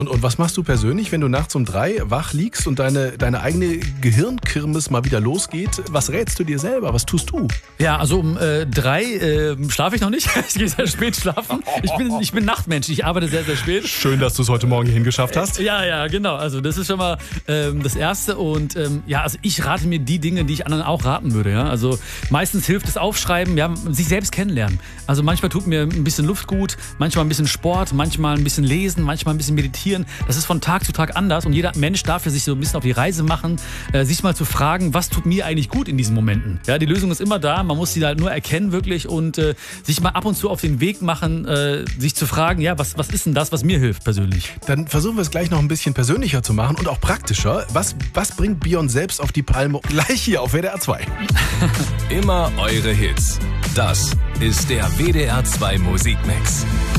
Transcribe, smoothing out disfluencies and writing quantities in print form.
Und was machst du persönlich, wenn du nachts um 3 wach liegst und deine eigene Gehirnkirmes mal wieder losgeht? Was rätst du dir selber? Was tust du? Ja, also um 3 schlafe ich noch nicht. Ich gehe sehr spät schlafen. Ich bin Nachtmensch. Ich arbeite sehr, sehr spät. Schön, dass du es heute Morgen hingeschafft hast. Ja, genau. Also das ist schon mal das Erste. Und also ich rate mir die Dinge, die ich anderen auch raten würde. Ja? Also meistens hilft das Aufschreiben, ja, sich selbst kennenlernen. Also manchmal tut mir ein bisschen Luft gut, manchmal ein bisschen Sport, manchmal ein bisschen lesen, manchmal ein bisschen meditieren. Das ist von Tag zu Tag anders. Und jeder Mensch darf sich so ein bisschen auf die Reise machen, sich mal zu fragen, was tut mir eigentlich gut in diesen Momenten. Ja, die Lösung ist immer da. Man muss sie halt nur erkennen wirklich und sich mal ab und zu auf den Weg machen, sich zu fragen, ja, was ist denn das, was mir hilft persönlich? Dann versuchen wir es gleich noch ein bisschen persönlicher zu machen und auch praktischer. Was bringt Björn selbst auf die Palme? Gleich hier auf WDR 2. Immer eure Hits. Das ist der WDR 2 Musikmix.